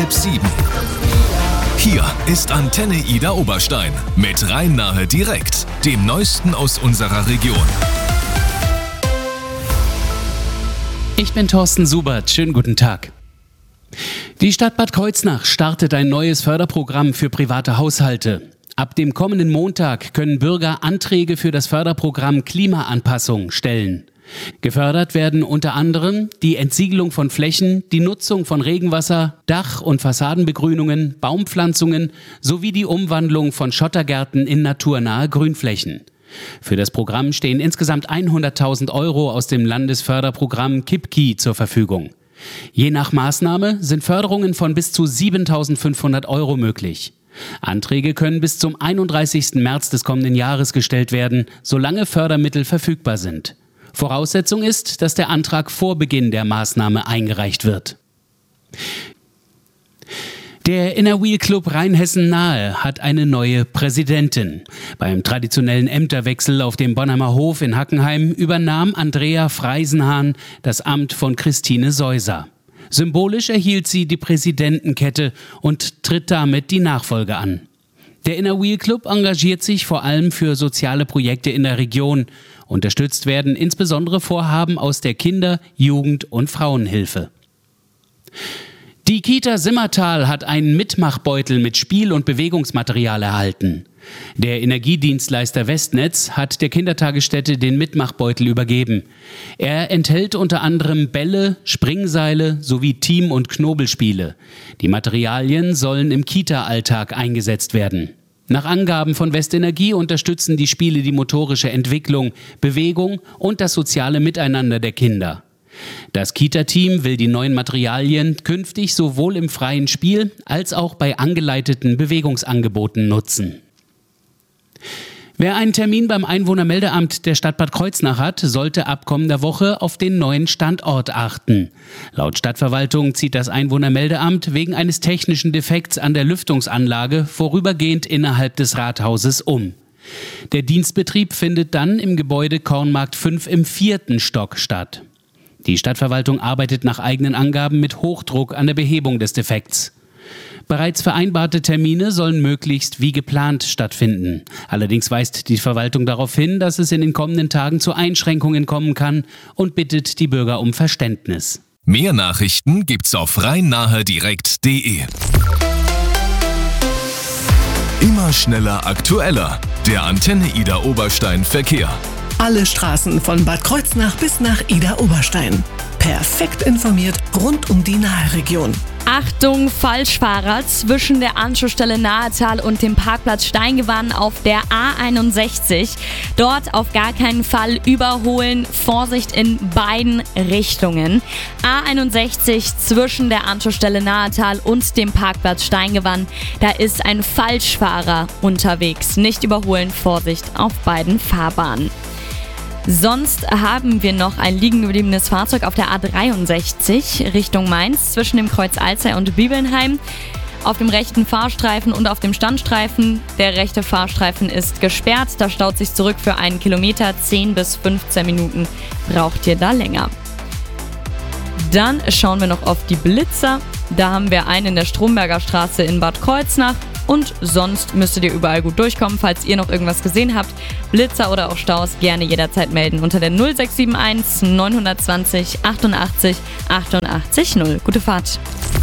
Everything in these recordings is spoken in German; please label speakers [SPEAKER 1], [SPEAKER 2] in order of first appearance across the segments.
[SPEAKER 1] 6:30. Hier ist Antenne Ida Oberstein mit Rhein-Nahe direkt, dem Neuesten aus unserer Region.
[SPEAKER 2] Ich bin Thorsten Subert, schönen guten Tag. Die Stadt Bad Kreuznach startet ein neues Förderprogramm für private Haushalte. Ab dem kommenden Montag können Bürger Anträge für das Förderprogramm Klimaanpassung stellen. Gefördert werden unter anderem die Entsiegelung von Flächen, die Nutzung von Regenwasser, Dach- und Fassadenbegrünungen, Baumpflanzungen sowie die Umwandlung von Schottergärten in naturnahe Grünflächen. Für das Programm stehen insgesamt 100.000 € aus dem Landesförderprogramm KIPKI zur Verfügung. Je nach Maßnahme sind Förderungen von bis zu 7.500 € möglich. Anträge können bis zum 31. März des kommenden Jahres gestellt werden, solange Fördermittel verfügbar sind. Voraussetzung ist, dass der Antrag vor Beginn der Maßnahme eingereicht wird. Der Inner Wheel Club Rheinhessen-Nahe hat eine neue Präsidentin. Beim traditionellen Ämterwechsel auf dem Bonheimer Hof in Hackenheim übernahm Andrea Freisenhahn das Amt von Christine Seuser. Symbolisch erhielt sie die Präsidentenkette und tritt damit die Nachfolge an. Der Inner Wheel Club engagiert sich vor allem für soziale Projekte in der Region. Unterstützt werden insbesondere Vorhaben aus der Kinder-, Jugend- und Frauenhilfe. Die Kita Simmertal hat einen Mitmachbeutel mit Spiel- und Bewegungsmaterial erhalten. Der Energiedienstleister Westnetz hat der Kindertagesstätte den Mitmachbeutel übergeben. Er enthält unter anderem Bälle, Springseile sowie Team- und Knobelspiele. Die Materialien sollen im Kita-Alltag eingesetzt werden. Nach Angaben von Westenergie unterstützen die Spiele die motorische Entwicklung, Bewegung und das soziale Miteinander der Kinder. Das Kita-Team will die neuen Materialien künftig sowohl im freien Spiel als auch bei angeleiteten Bewegungsangeboten nutzen. Wer einen Termin beim Einwohnermeldeamt der Stadt Bad Kreuznach hat, sollte ab kommender Woche auf den neuen Standort achten. Laut Stadtverwaltung zieht das Einwohnermeldeamt wegen eines technischen Defekts an der Lüftungsanlage vorübergehend innerhalb des Rathauses um. Der Dienstbetrieb findet dann im Gebäude Kornmarkt 5 im 4. Stock statt. Die Stadtverwaltung arbeitet nach eigenen Angaben mit Hochdruck an der Behebung des Defekts. Bereits vereinbarte Termine sollen möglichst wie geplant stattfinden. Allerdings weist die Verwaltung darauf hin, dass es in den kommenden Tagen zu Einschränkungen kommen kann und bittet die Bürger um Verständnis.
[SPEAKER 1] Mehr Nachrichten gibt's auf rhein-nahe-direkt.de. Immer schneller, aktueller. Der Antenne Ida Oberstein Verkehr.
[SPEAKER 3] Alle Straßen von Bad Kreuznach bis nach Ida Oberstein. Perfekt informiert rund um die Nahe-Region.
[SPEAKER 4] Achtung, Falschfahrer zwischen der Anschlussstelle Nahetal und dem Parkplatz Steingewann auf der A61. Dort auf gar keinen Fall überholen. Vorsicht in beiden Richtungen. A61 zwischen der Anschlussstelle Nahetal und dem Parkplatz Steingewann. Da ist ein Falschfahrer unterwegs. Nicht überholen, Vorsicht auf beiden Fahrbahnen. Sonst haben wir noch ein liegen gebliebenes Fahrzeug auf der A63 Richtung Mainz zwischen dem Kreuz Alzey und Bibelnheim. Auf dem rechten Fahrstreifen und auf dem Standstreifen. Der rechte Fahrstreifen ist gesperrt. Da staut sich zurück für 1 Kilometer. 10 bis 15 Minuten braucht ihr da länger. Dann schauen wir noch auf die Blitzer. Da haben wir einen in der Stromberger Straße in Bad Kreuznach. Und sonst müsstet ihr überall gut durchkommen, falls ihr noch irgendwas gesehen habt. Blitzer oder auch Staus gerne jederzeit melden unter der 0671 920 88 88 0. Gute Fahrt.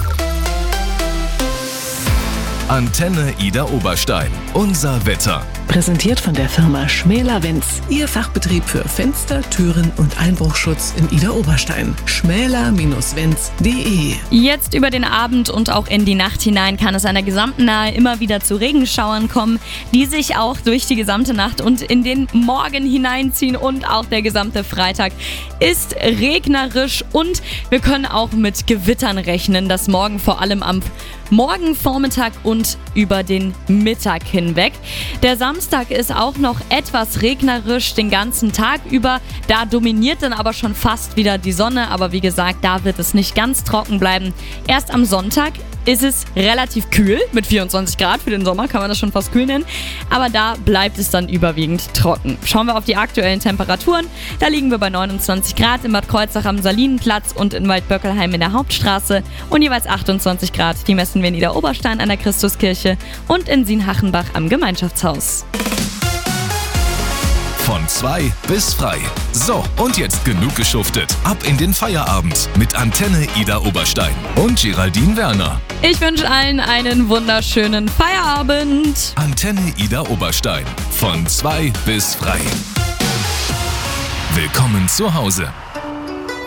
[SPEAKER 1] Antenne Ida Oberstein. Unser Wetter.
[SPEAKER 3] Präsentiert von der Firma Schmäler-Wenz. Ihr Fachbetrieb für Fenster, Türen und Einbruchschutz in Ida Oberstein. schmäler-wenz.de.
[SPEAKER 4] Jetzt über den Abend und auch in die Nacht hinein kann es an der gesamten Nahe immer wieder zu Regenschauern kommen, die sich auch durch die gesamte Nacht und in den Morgen hineinziehen, und auch der gesamte Freitag ist regnerisch und wir können auch mit Gewittern rechnen, das morgen vor allem am Morgenvormittag und über den Mittag hinweg. Der Samstag ist auch noch etwas regnerisch den ganzen Tag über. Da dominiert dann aber schon fast wieder die Sonne. Aber wie gesagt, da wird es nicht ganz trocken bleiben. Erst am Sonntag ist es relativ kühl mit 24 Grad. Für den Sommer kann man das schon fast kühl nennen. Aber da bleibt es dann überwiegend trocken. Schauen wir auf die aktuellen Temperaturen. Da liegen wir bei 29 Grad in Bad Kreuznach am Salinenplatz und in Waldböckelheim in der Hauptstraße. Und jeweils 28 Grad, die messen wir in Idar-Oberstein an der Christuskirche und in Sienhachenbach am Gemeinschaftshaus.
[SPEAKER 1] Von 2 bis frei. So, und jetzt genug geschuftet. Ab in den Feierabend mit Antenne Idar-Oberstein und Geraldine Werner.
[SPEAKER 4] Ich wünsche allen einen wunderschönen Feierabend.
[SPEAKER 1] Antenne Idar-Oberstein. Von 2 bis frei. Willkommen zu Hause.